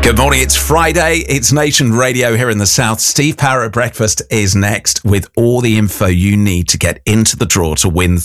Good morning, it's Friday, it's Nation Radio here in the South. Steve Power at Breakfast is next with all the info you need to get into the draw to win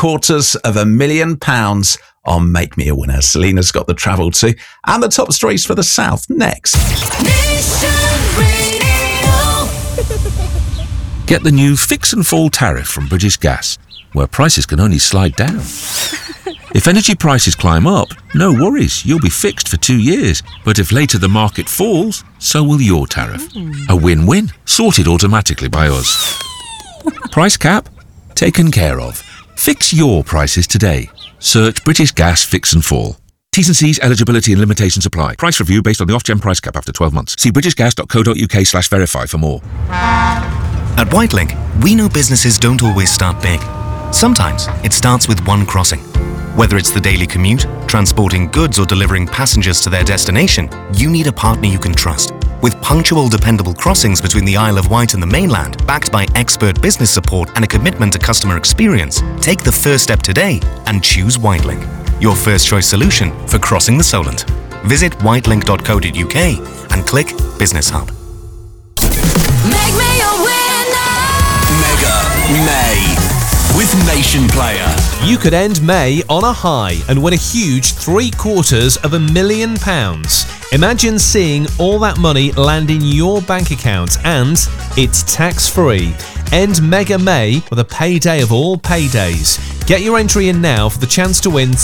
£750,000 on Make Me a Winner. Selena's got the travel to and the top stories for the South next. Nation Radio. Get the new Fix and Fall tariff from British Gas, where prices can only slide down. If energy prices climb up, no worries, you'll be fixed for 2 years. But if later the market falls, so will your tariff. A win-win, sorted automatically by us. Price cap? Taken care of. Fix your prices today. Search British Gas Fix and Fall. T's and C's, eligibility and limitations apply. Price review based on the Ofgem price cap after 12 months. See britishgas.co.uk/verify for more. At Whitelink, we know businesses don't always start big. Sometimes it starts with one crossing. Whether it's the daily commute, transporting goods or delivering passengers to their destination, you need a partner you can trust. With punctual, dependable crossings between the Isle of Wight and the mainland, backed by expert business support and a commitment to customer experience, take the first step today and choose Whitelink, your first choice solution for crossing the Solent. Visit whitelink.co.uk and click Business Hub. Make me a winner. Mega May with Nation Player. You could end May on a high and win a huge £750,000. Imagine seeing all that money land in your bank account, and it's tax-free. End Mega May with a payday of all paydays. Get your entry in now for the chance to win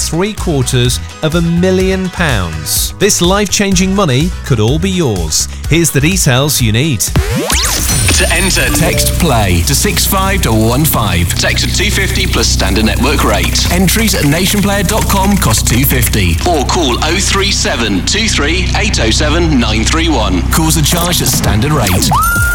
£750,000. This life-changing money could all be yours. Here's the details you need. To enter, text PLAY to 65215. Text at 250 plus standard network rate. Entries at nationplayer.com cost £250. Or call 037 23 807 931. Calls are charged at standard rate.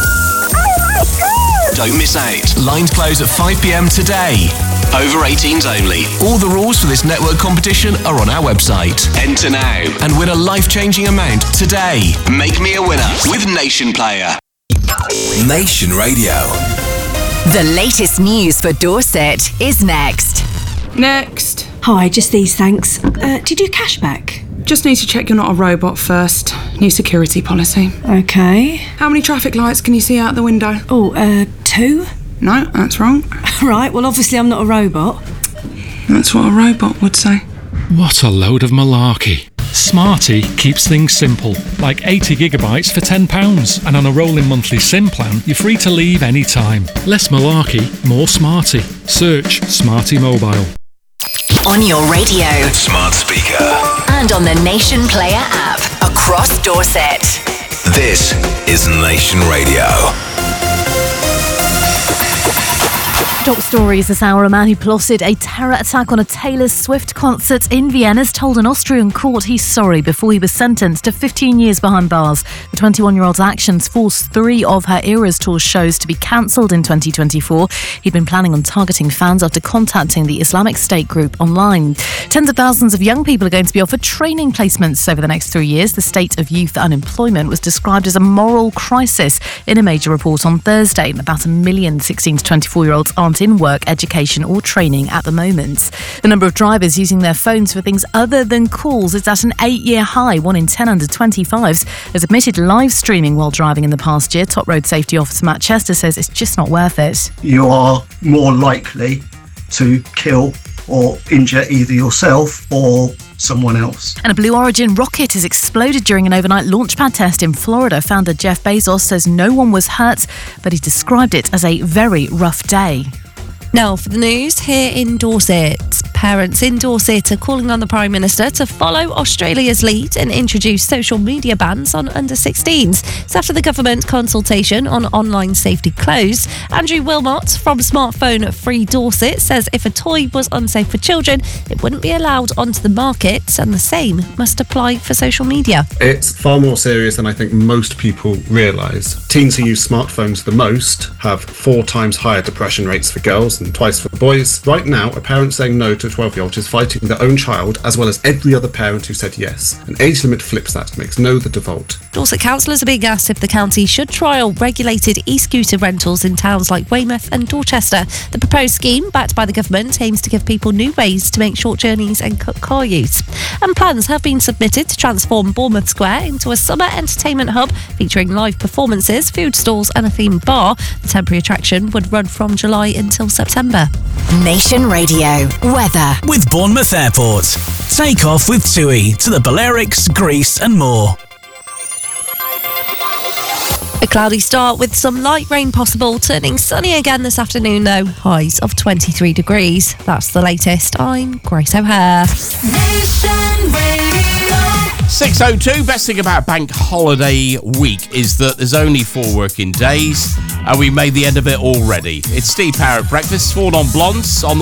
Don't miss out. Lines close at 5 p.m. today. Over 18s only. All the rules for this network competition are on our website. Enter now and win a life-changing amount today. Make me a winner with Nation Player. Nation Radio. The latest news for Dorset is next. Next. Hi, just these, thanks. Did you do cashback? Just need to check you're not a robot first. New security policy. Okay. How many traffic lights can you see out the window? Oh, 2? No, that's wrong. Right, well, obviously I'm not a robot. That's what a robot would say. What a load of malarkey. Smarty keeps things simple, like 80 gigabytes for £10, and on a rolling monthly SIM plan, you're free to leave any time. Less malarkey, more Smarty. Search Smarty Mobile. On your radio, Smart speaker. and on the Nation Player app across Dorset. This is Nation Radio. Top stories this hour. A man who plotted a terror attack on a Taylor Swift concert in Vienna has told an Austrian court he's sorry before he was sentenced to 15 years behind bars. The 21-year-old's actions forced 3 of her Eras Tour shows to be cancelled in 2024. He'd been planning on targeting fans after contacting the Islamic State group online. Tens of thousands of young people are going to be offered training placements over the next 3 years. The state of youth unemployment was described as a moral crisis in a major report on Thursday. About 1 million 16 to 24-year-olds aren't in work, education or training at the moment. The number of drivers using their phones for things other than calls is at an 8-year high. 1 in 10 under 25s has admitted live streaming while driving in the past year. Top Road Safety Officer Matt Chester says it's just not worth it. You are more likely to kill or injure either yourself or someone else. And a Blue Origin rocket has exploded during an overnight launchpad test in Florida. Founder Jeff Bezos says no one was hurt, but he described it as a very rough day. Now for the news here in Dorset. Parents in Dorset are calling on the Prime Minister to follow Australia's lead and introduce social media bans on under-16s. It's after the government consultation on online safety closed. Andrew Wilmot from Smartphone Free Dorset says if a toy was unsafe for children, it wouldn't be allowed onto the market, and the same must apply for social media. It's far more serious than I think most people realise. Teens who use smartphones the most have 4 times higher depression rates for girls and twice for boys. Right now, a parent saying no to to a 12-year-old is fighting their own child as well as every other parent who said yes. An age limit flips that, makes no the default. Dorset councillors are being asked if the county should trial regulated e-scooter rentals in towns like Weymouth and Dorchester. The proposed scheme, backed by the government, aims to give people new ways to make short journeys and cut car use. And plans have been submitted to transform Bournemouth Square into a summer entertainment hub featuring live performances, food stalls and a themed bar. The temporary attraction would run from July until September. Nation Radio weather. With Bournemouth Airport. Take off with TUI to the Balearics, Greece and more. A cloudy start with some light rain possible, turning sunny again this afternoon though. Highs of 23 degrees. That's the latest. I'm Grace O'Hare. 6:02. Best thing about bank holiday week is that there's only 4 working days and we made the end of it already. It's Steve Power at Breakfast, Sworn on Blondes on